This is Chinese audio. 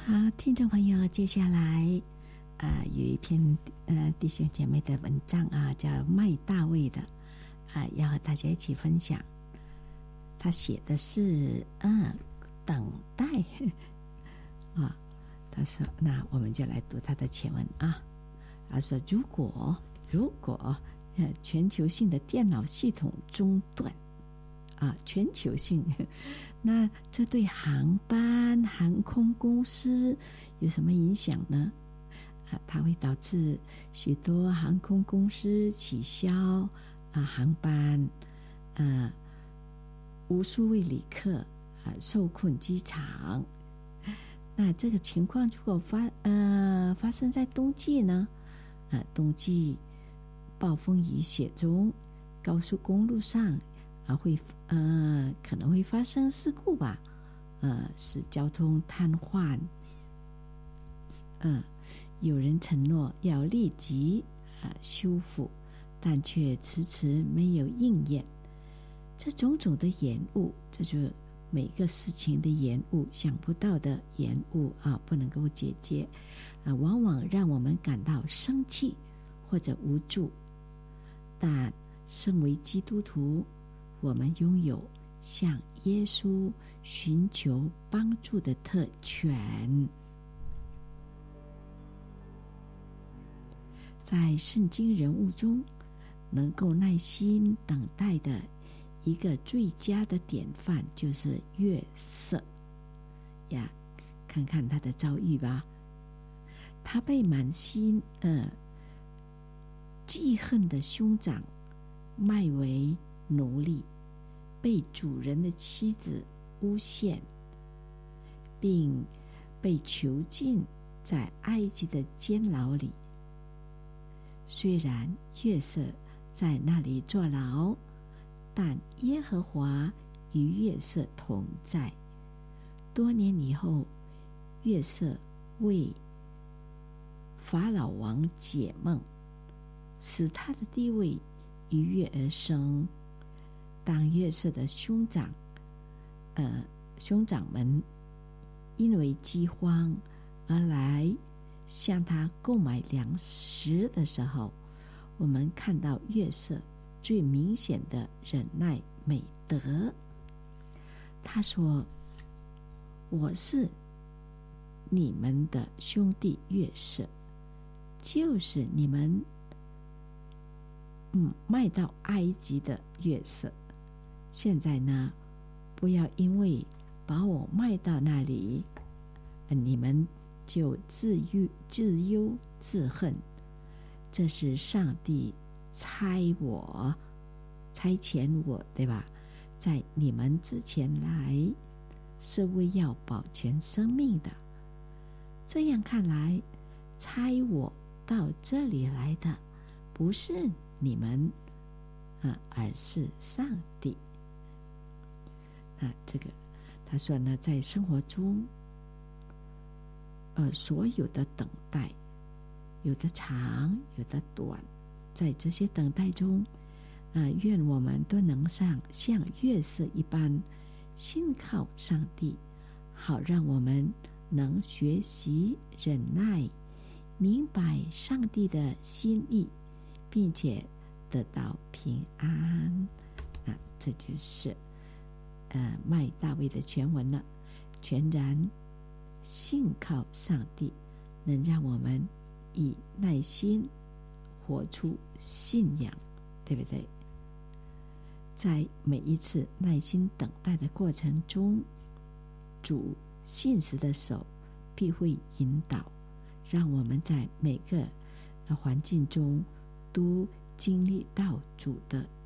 好，听众朋友，接下来有一篇弟兄姐妹的文章叫麦大卫的要和大家一起分享。他写的是等待他说，那我们就来读他的前文他说，如果全球性的电脑系统中断全球性，那这对航空公司有什么影响呢？它会导致许多航空公司取消航班，无数位旅客受困机场。那这个情况如果发生在冬季呢？冬季暴风雨雪中，高速公路上可能会发生事故吧，使交通瘫痪。有人承诺要立即修复，但却迟迟没有应验。这种种的延误，这就是每个事情的延误，想不到的延误不能够解决往往让我们感到生气或者无助。但身为基督徒，我们拥有向耶稣寻求帮助的特权。在圣经人物中，能够耐心等待的一个最佳的典范就是约瑟看看他的遭遇吧。他被满心记恨的兄长卖为奴隶，被主人的妻子诬陷，并被囚禁在埃及的监牢里。虽然约瑟在那里坐牢，但耶和华与约瑟同在。多年以后，约瑟为法老王解梦，使他的地位一跃而升。当约瑟的兄长们因为饥荒而来向他购买粮食的时候，我们看到约瑟最明显的忍耐美德。他说，我是你们的兄弟约瑟，就是你们卖到埃及的约瑟。现在呢，不要因为把我卖到那里，你们就自忧自恨。这是上帝差遣我，对吧？在你们之前来，是为要保全生命的。这样看来，差我到这里来的不是你们而是上帝。这个他说呢，在生活中所有的等待，有的长，有的短，在这些等待中愿我们都能像约瑟一般信靠上帝，好让我们能学习忍耐，明白上帝的心意，并且得到平安。这就是麦大卫的全文了。全然信靠上帝，能让我们以耐心活出信仰，对不对？在每一次耐心等待的过程中，主信实的手必会引导，让我们在每个环境中都经历到主的